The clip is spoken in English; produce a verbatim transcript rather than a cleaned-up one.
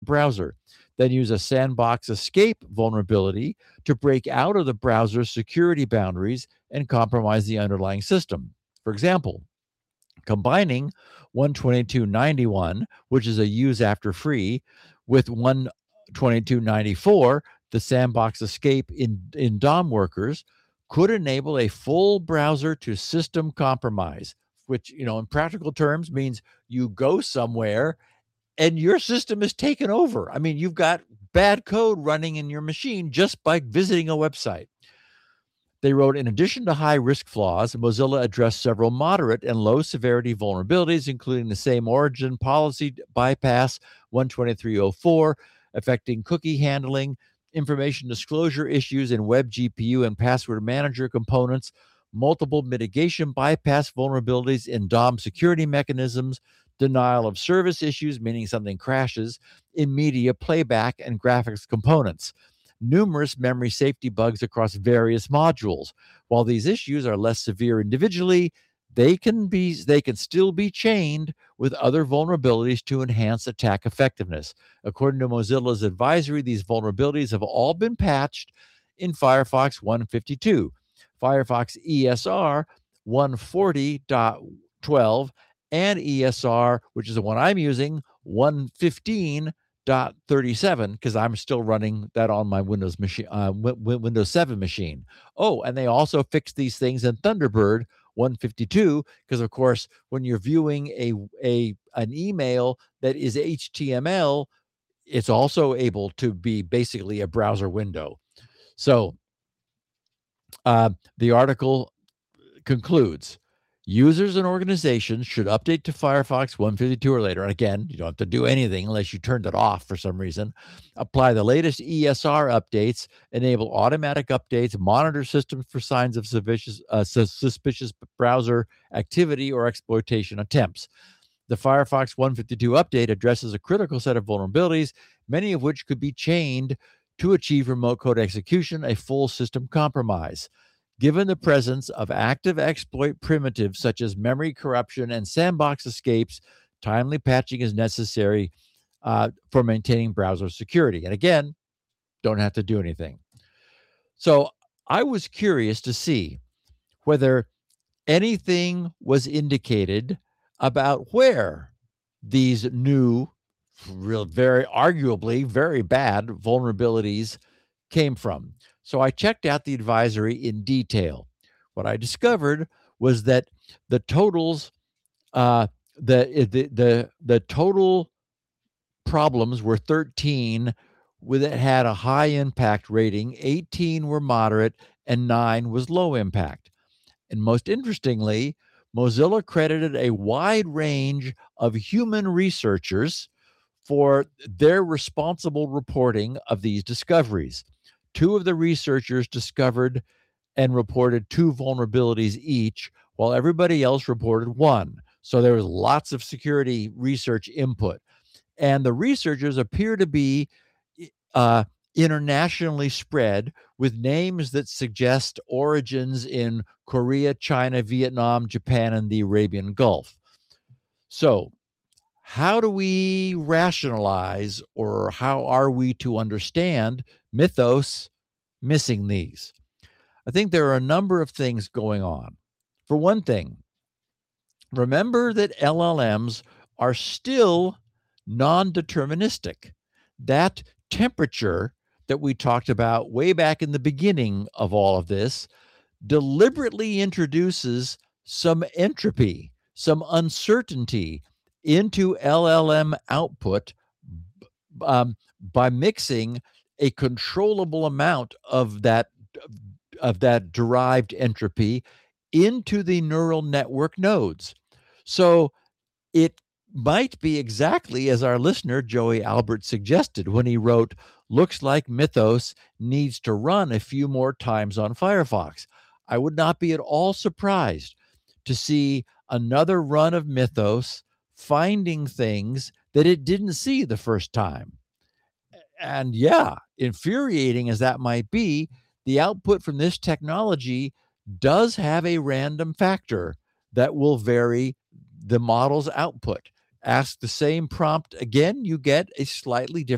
browser, then use a sandbox escape vulnerability to break out of the browser's security boundaries and compromise the underlying system. For example, combining one twenty-two dot ninety-one, which is a use after free, with one twenty-two dot ninety-four, the sandbox escape in, in D O M workers, could enable a full browser to system compromise, which, you know, in practical terms means you go somewhere and your system is taken over. I mean, you've got bad code running in your machine just by visiting a website. They wrote, in addition to high-risk flaws, Mozilla addressed several moderate and low-severity vulnerabilities, including the same origin policy bypass one twenty-three oh four, affecting cookie handling, information disclosure issues in web G P U and password manager components, multiple mitigation bypass vulnerabilities in D O M security mechanisms, denial of service issues, meaning something crashes, in media playback and graphics components, numerous memory safety bugs across various modules. While these issues are less severe individually, they can be they can still be chained with other vulnerabilities to enhance attack effectiveness. According to Mozilla's advisory, these vulnerabilities have all been patched in Firefox one fifty-two, Firefox E S R one forty point twelve, and E S R, which is the one I'm using, one fifteen point thirty-seven, because I'm still running that on my Windows machine, uh, Windows seven machine. Oh, and they also fixed these things in Thunderbird one fifty-two, because of course, when you're viewing a a an email that is H T M L, it's also able to be basically a browser window. So uh, the article concludes, users and organizations should update to Firefox one fifty-two or later. And again, you don't have to do anything unless you turned it off for some reason. Apply the latest E S R updates, enable automatic updates, monitor systems for signs of suspicious, uh, suspicious browser activity or exploitation attempts. The Firefox one fifty-two update addresses a critical set of vulnerabilities, many of which could be chained to achieve remote code execution, a full system compromise. Given the presence of active exploit primitives such as memory corruption and sandbox escapes, timely patching is necessary uh, for maintaining browser security. And again, don't have to do anything. So I was curious to see whether anything was indicated about where these new, real, very arguably very bad vulnerabilities came from. So I checked out the advisory in detail. What I discovered was that the totals, uh, the, the the the total problems were thirteen, with it had a high impact rating, eighteen were moderate, and nine was low impact. And most interestingly, Mozilla credited a wide range of human researchers for their responsible reporting of these discoveries. Two of the researchers discovered and reported two vulnerabilities each, while everybody else reported one. So there was lots of security research input. And the researchers appear to be uh, internationally spread, with names that suggest origins in Korea, China, Vietnam, Japan, and the Arabian Gulf. So how do we rationalize, or how are we to understand Mythos missing these? I think there are a number of things going on. For one thing, remember that L L Ms are still non-deterministic. That temperature that we talked about way back in the beginning of all of this deliberately introduces some entropy, some uncertainty into L L M output um, by mixing a controllable amount of that of that derived entropy into the neural network nodes. So it might be exactly as our listener Joey Albert suggested when he wrote, "Looks like Mythos needs to run a few more times on Firefox." I would not be at all surprised to see another run of Mythos finding things that it didn't see the first time. And yeah, infuriating as that might be, the output from this technology does have a random factor that will vary the model's output. Ask the same prompt again, you get a slightly different